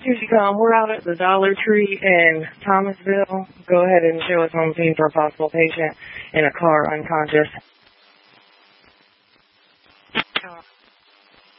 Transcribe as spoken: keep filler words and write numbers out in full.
Here you come. We're out at the Dollar Tree in Thomasville. Go ahead and show us home scene for a possible patient in a car unconscious.